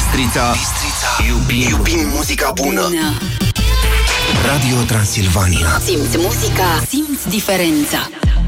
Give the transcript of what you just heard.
Bistrița. Iubim muzica bună. Radio Transilvania. Simți muzica, simți diferența.